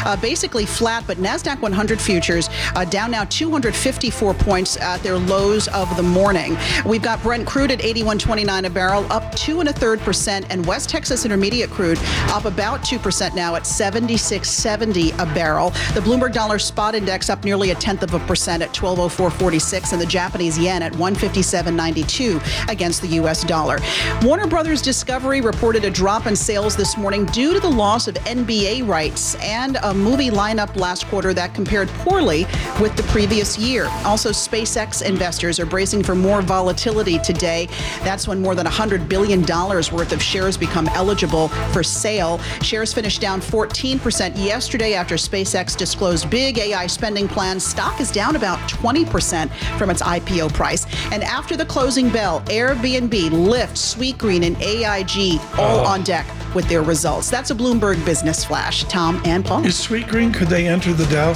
basically flat, but NASDAQ 100 futures down now 254 points at their lows of the morning. We've got Brent crude at 81.29 a barrel, up 2.33%, and West Texas Intermediate crude up about 2% now at 76.70 a barrel. The Bloomberg Dollar Spot Index up nearly 0.1% at 1204.46, and the Japanese yen at 157.92 against the U.S. dollar. Warner Brothers Discovery reported a drop in sales this morning due to the loss of NBA rights and a movie lineup last quarter that compared poorly with the previous year. Also, SpaceX investors are bracing for more volatility today. That's when more than $100 billion worth of shares become eligible for sale. Shares finished down 14% yesterday after SpaceX disclosed big AI spending plans. Stock is down about 20% from its IPO price. And after the closing bell, Airbnb, Lyft, Sweetgreen, and AIG all on deck with their results. That's a Bloomberg Business Flash. Tom and Paul. Is Sweetgreen, could they enter the Dow?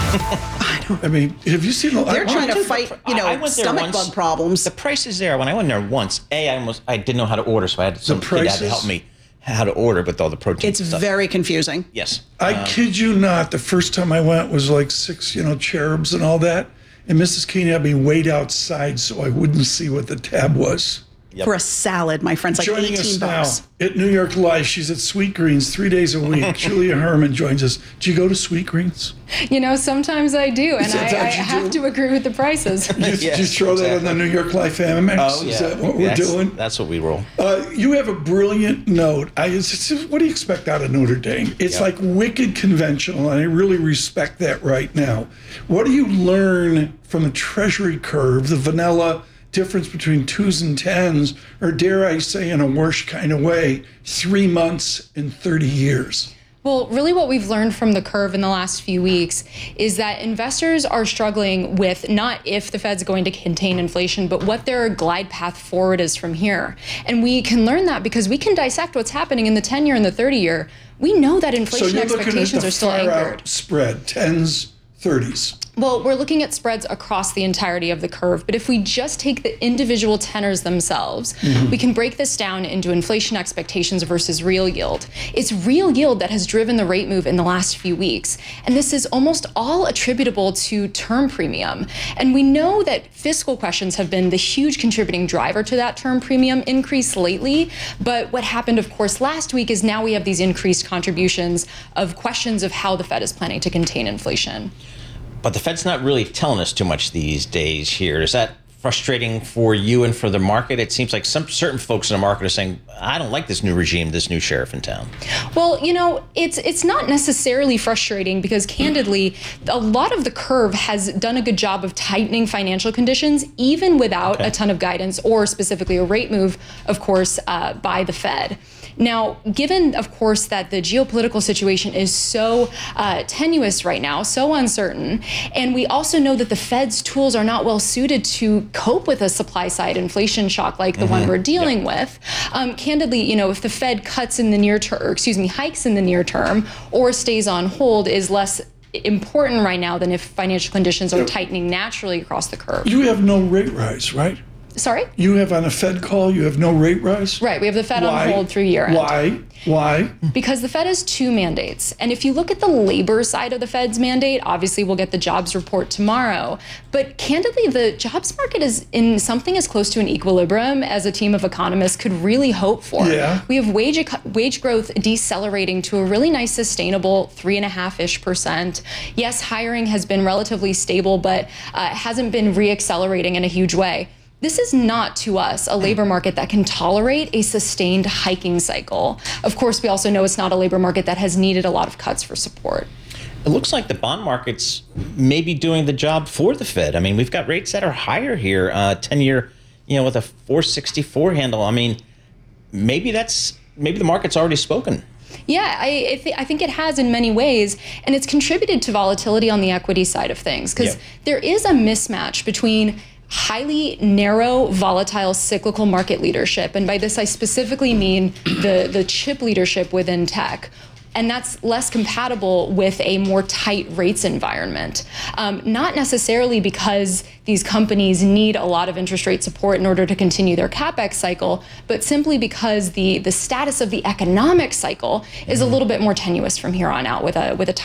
I mean, have you seen? They're trying to fight, stomach bug problems. The price is there. When I went there once, I didn't know how to order, so I had some kid had to help me how to order with all the protein. It's very confusing. Yes. I kid you not. The first time I went was like 6, cherubs and all that. And Mrs. Keeney had me wait outside so I wouldn't see what the tab was. Yep. For a salad, my friend's like Joining 18 us bucks. Now at New York Live, she's at Sweetgreens 3 days a week. Julia Herman joins us. Do you go to Sweetgreens? Sometimes I do, and I have to agree with the prices. You throw that on the New York Life Amex? Oh, yeah. Is that what we're doing? That's what we roll. You have a brilliant note. What do you expect out of Notre Dame? It's like wicked conventional, and I really respect that right now. What do you learn from the Treasury curve, the vanilla difference between 2s and 10s, or dare I say in a worse kind of way, 3 months and 30 years? Well, really what we've learned from the curve in the last few weeks is that investors are struggling with not if the Fed's going to contain inflation, but what their glide path forward is from here. And we can learn that because we can dissect what's happening in the 10-year and the 30-year. We know that inflation expectations are still anchored. So you're looking at the far out spread, 10s, 30s. Well, we're looking at spreads across the entirety of the curve, but if we just take the individual tenors themselves, we can break this down into inflation expectations versus real yield. It's real yield that has driven the rate move in the last few weeks, and this is almost all attributable to term premium. And we know that fiscal questions have been the huge contributing driver to that term premium increase lately, but what happened, of course, last week is now we have these increased contributions of questions of how the Fed is planning to contain inflation. But the Fed's not really telling us too much these days here. Is that frustrating for you and for the market? It seems like some certain folks in the market are saying, I don't like this new regime, this new sheriff in town. Well, it's not necessarily frustrating because candidly, a lot of the curve has done a good job of tightening financial conditions, even without a ton of guidance or specifically a rate move, of course, by the Fed. Now, given, of course, that the geopolitical situation is so tenuous right now, so uncertain, and we also know that the Fed's tools are not well suited to cope with a supply-side inflation shock like the one we're dealing with, candidly, if the Fed cuts in the near term, hikes in the near term, or stays on hold is less important right now than if financial conditions are tightening naturally across the curve. You have no rate rise, right? Sorry? You have on a Fed call, you have no rate rise? Right, we have the Fed on hold through year end. Why? Because the Fed has two mandates. And if you look at the labor side of the Fed's mandate, obviously we'll get the jobs report tomorrow. But candidly, the jobs market is in something as close to an equilibrium as a team of economists could really hope for. Yeah. We have wage growth decelerating to a really nice sustainable 3.5-ish%. Yes, hiring has been relatively stable, but hasn't been reaccelerating in a huge way. This is not, to us, a labor market that can tolerate a sustained hiking cycle. Of course, we also know it's not a labor market that has needed a lot of cuts for support. It looks like the bond market's maybe doing the job for the Fed. I mean, we've got rates that are higher here, 10-year, with a 464 handle. I mean, maybe the market's already spoken. Yeah, I think it has in many ways, and it's contributed to volatility on the equity side of things, because there is a mismatch between highly narrow, volatile, cyclical market leadership. And by this, I specifically mean the chip leadership within tech. And that's less compatible with a more tight rates environment. Not necessarily because these companies need a lot of interest rate support in order to continue their CapEx cycle, but simply because the status of the economic cycle is a little bit more tenuous from here on out with a